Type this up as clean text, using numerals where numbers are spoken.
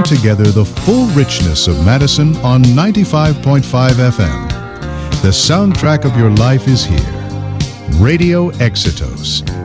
together the full richness of Madison on 95.5 FM. The soundtrack of your life is here. Radio Exitos,